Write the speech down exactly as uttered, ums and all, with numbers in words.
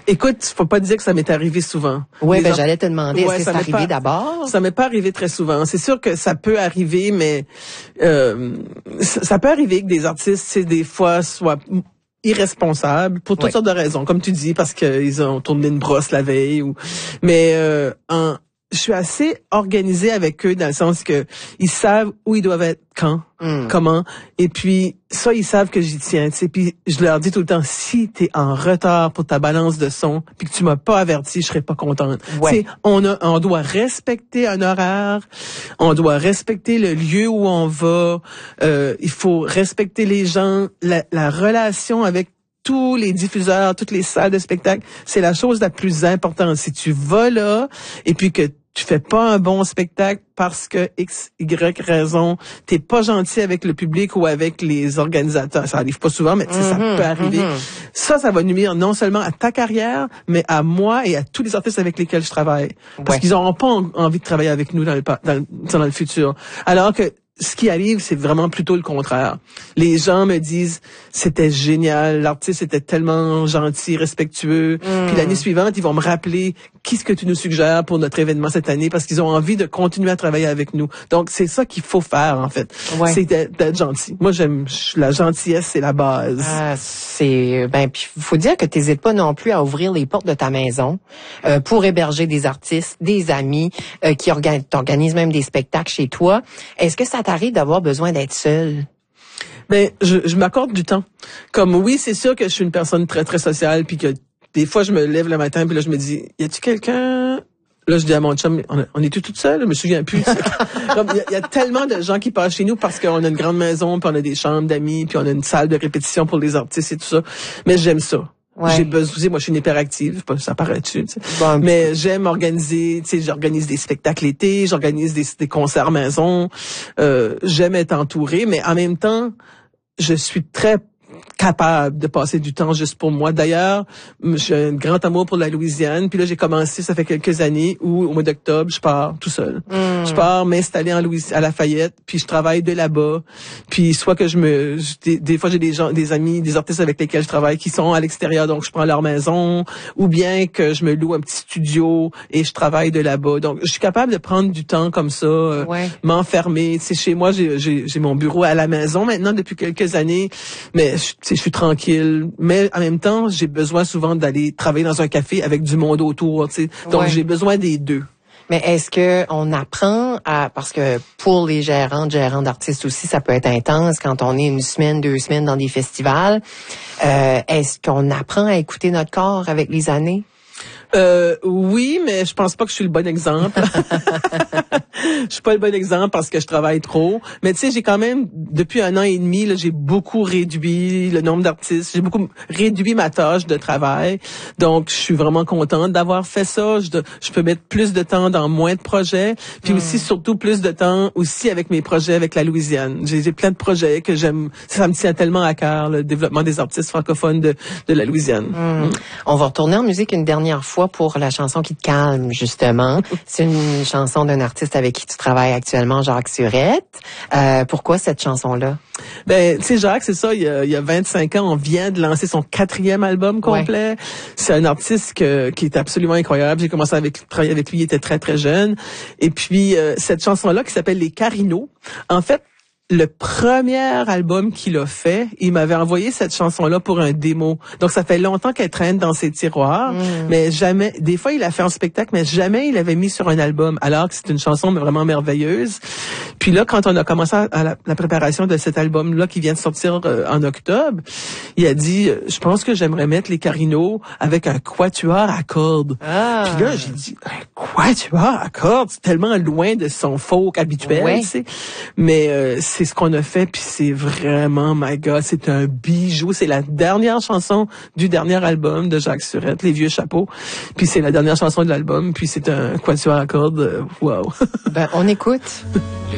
Écoute, faut pas dire que ça m'est arrivé souvent. Oui, ben gens... j'allais te demander, ouais, est-ce que c'est arrivé d'abord? Ça m'est pas arrivé très souvent. C'est sûr que ça peut arriver, mais euh, ça, ça peut arriver que des artistes, c'est des fois soient irresponsables pour toutes oui. sortes de raisons, comme tu dis, parce qu'ils ont tourné une brosse la veille ou. Mais euh, en je suis assez organisée avec eux dans le sens que ils savent où ils doivent être quand, mm. comment, et puis ça ils savent que j'y tiens, tu sais. Puis je leur dis tout le temps, si t'es en retard pour ta balance de son, puis que tu m'as pas averti, je serais pas contente. Ouais. Tu sais, on a, on doit respecter un horaire, on doit respecter le lieu où on va, euh, il faut respecter les gens, la, la relation avec tous les diffuseurs, toutes les salles de spectacle, c'est la chose la plus importante. Si tu vas là et puis que tu fais pas un bon spectacle parce que X, Y raison, t'es pas gentil avec le public ou avec les organisateurs. Ça arrive pas souvent, mais tu sais, mm-hmm, ça peut arriver. Mm-hmm. Ça, ça va nuire non seulement à ta carrière, mais à moi et à tous les artistes avec lesquels je travaille. Parce ouais. qu'ils n'auront pas en, envie de travailler avec nous dans le, dans le, dans le futur. Alors que ce qui arrive, c'est vraiment plutôt le contraire. Les gens me disent, c'était génial, l'artiste était tellement gentil, respectueux. Mm. Puis l'année suivante, ils vont me rappeler, qu'est-ce que tu nous suggères pour notre événement cette année? Parce qu'ils ont envie de continuer à travailler avec nous. Donc, c'est ça qu'il faut faire, en fait. Ouais. C'est d'être, d'être gentil. Moi, j'aime, la gentillesse, c'est la base. Ah, c'est, ben, puis faut dire que t'hésites pas non plus à ouvrir les portes de ta maison, euh, pour héberger des artistes, des amis, euh, qui organisent, t'organisent même des spectacles chez toi. Est-ce que ça t'arrive d'avoir besoin d'être seul? Ben, je, je m'accorde du temps. Comme oui, c'est sûr que je suis une personne très très sociale, puis que des fois je me lève le matin, puis là je me dis, y a-tu quelqu'un? Là je dis à mon chum, on, a, on est tout toute seule, je me souviens plus. Il y, y a tellement de gens qui passent chez nous parce qu'on a une grande maison, puis on a des chambres d'amis, puis on a une salle de répétition pour les artistes et tout ça. Mais j'aime ça. Ouais. J'ai besoin, moi je suis une hyperactive, ça paraît-tu, tu sais. Bon, mais j'aime organiser, tu sais, j'organise des spectacles l'été, j'organise des, des concerts maison, euh, j'aime être entourée, mais en même temps, je suis très capable de passer du temps juste pour moi. D'ailleurs, j'ai un grand amour pour la Louisiane. Puis là, j'ai commencé, ça fait quelques années, où au mois d'octobre, je pars tout seul. Mm. Je pars m'installer en Louis, à Lafayette, puis je travaille de là-bas. Puis soit que je me... Des, des fois, j'ai des gens, des amis, des artistes avec lesquels je travaille qui sont à l'extérieur, donc je prends leur maison. Ou bien que je me loue un petit studio et je travaille de là-bas. Donc, je suis capable de prendre du temps comme ça, euh, ouais. m'enfermer. Tu sais, chez moi, j'ai, j'ai, j'ai mon bureau à la maison maintenant depuis quelques années, mais je, je suis tranquille, mais en même temps, j'ai besoin souvent d'aller travailler dans un café avec du monde autour, tu sais. Donc, ouais. j'ai besoin des deux. Mais est-ce que on apprend à, parce que pour les gérants, gérants d'artistes aussi, ça peut être intense quand on est une semaine, deux semaines dans des festivals. Euh, est-ce qu'on apprend à écouter notre corps avec les années? Euh, oui, mais je pense pas que je suis le bon exemple. Je suis pas le bon exemple parce que je travaille trop. Mais tu sais, j'ai quand même, depuis un an et demi, là, j'ai beaucoup réduit le nombre d'artistes. J'ai beaucoup réduit ma tâche de travail. Donc, je suis vraiment contente d'avoir fait ça. Je, je peux mettre plus de temps dans moins de projets. Puis mmh. aussi, surtout, plus de temps aussi avec mes projets avec la Louisiane. J'ai, j'ai plein de projets que j'aime. Ça me tient tellement à cœur, le développement des artistes francophones de, de la Louisiane. Mmh. Mmh. On va retourner en musique une dernière fois pour la chanson qui te calme, justement. C'est une chanson d'un artiste avec qui tu travailles actuellement, Jacques Surette. Euh, pourquoi cette chanson-là? Ben, tu sais, Jacques, c'est ça, il y, a, il y a vingt-cinq ans, on vient de lancer son quatrième album complet. Ouais. C'est un artiste que, qui est absolument incroyable. J'ai commencé à travailler avec lui, il était très, très jeune. Et puis, euh, cette chanson-là qui s'appelle Les Carinos, en fait, le premier album qu'il a fait, il m'avait envoyé cette chanson-là pour un démo. Donc, ça fait longtemps qu'elle traîne dans ses tiroirs, mmh. mais jamais, des fois, il a fait un spectacle, mais jamais il l'avait mis sur un album, alors que c'est une chanson vraiment merveilleuse. Puis là, quand on a commencé à la, la préparation de cet album-là qui vient de sortir euh, en octobre, il a dit, je pense que j'aimerais mettre les Carinos avec un quatuor à cordes. Ah. Puis là, j'ai dit, un quatuor à cordes, c'est tellement loin de son folk habituel, ouais. tu sais. Mais euh, c'est ce qu'on a fait, puis c'est vraiment, my God, c'est un bijou. C'est la dernière chanson du dernier album de Jacques Surette, Les Vieux Chapeaux. Puis c'est la dernière chanson de l'album, puis c'est un quatuor à cordes. Wow. Ben, on écoute.